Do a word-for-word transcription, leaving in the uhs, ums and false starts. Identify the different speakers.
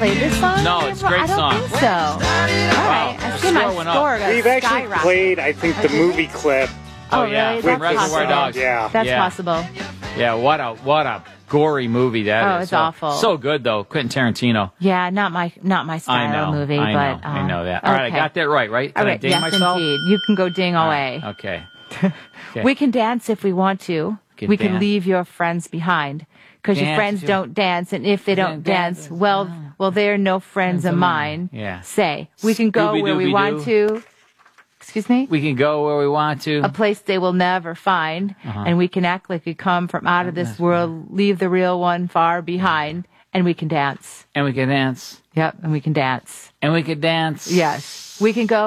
Speaker 1: played this song?
Speaker 2: No, it's a great
Speaker 1: I don't
Speaker 2: song.
Speaker 1: think so. All right, I see my
Speaker 2: score went up.
Speaker 1: score got
Speaker 3: We've actually
Speaker 1: skyrocketed.
Speaker 3: played, I think, the movie clip.
Speaker 1: Oh,
Speaker 2: Oh, yeah.
Speaker 1: really?
Speaker 2: With
Speaker 1: That's
Speaker 2: Reservoir
Speaker 1: possible.
Speaker 2: Dogs.
Speaker 3: Yeah.
Speaker 1: That's
Speaker 2: Yeah.
Speaker 1: possible.
Speaker 2: Yeah, what a what a gory movie that is.
Speaker 1: Oh, it's
Speaker 2: so,
Speaker 1: awful.
Speaker 2: So good though, Quentin Tarantino.
Speaker 1: Yeah, not my not my
Speaker 2: I
Speaker 1: style
Speaker 2: know,
Speaker 1: movie,
Speaker 2: I know,
Speaker 1: but
Speaker 2: I
Speaker 1: um,
Speaker 2: know that. All right, I
Speaker 1: okay.
Speaker 2: got that right, right? Can
Speaker 1: All
Speaker 2: I
Speaker 1: right,
Speaker 2: ding
Speaker 1: yes,
Speaker 2: myself?
Speaker 1: indeed. You can go ding
Speaker 2: All
Speaker 1: away.
Speaker 2: right, okay. Okay.
Speaker 1: We can dance if we want to.
Speaker 2: Can
Speaker 1: we can
Speaker 2: dance.
Speaker 1: leave your friends behind because your
Speaker 2: Dance
Speaker 1: friends
Speaker 2: if you-
Speaker 1: don't dance, and if they don't
Speaker 2: Don't
Speaker 1: dance,
Speaker 2: dance.
Speaker 1: well, well, they're no friends of mine.
Speaker 2: Yeah.
Speaker 1: Say we can go where we want to. Excuse me.
Speaker 2: We can go where we want to.
Speaker 1: A place they will never find,
Speaker 2: Uh-huh.
Speaker 1: and we can act like we come from out of this world, leave the real one far behind, and we can dance.
Speaker 2: And we can dance.
Speaker 1: Yep, and we can dance.
Speaker 2: And we can dance.
Speaker 1: Yes, we can go.